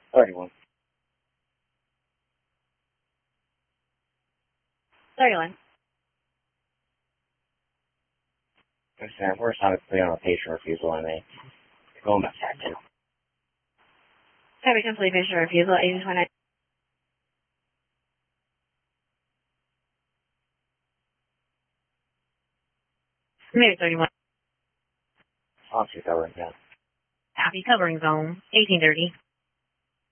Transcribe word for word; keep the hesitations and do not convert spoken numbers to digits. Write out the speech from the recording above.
thirty-one. thirty-one. Understand. We're sonically on a patient refusal on a going back to Copy complete patient refusal, agent twenty-nine. Maybe thirty-one. Officer covering down. Copy covering zone, eighteen thirty.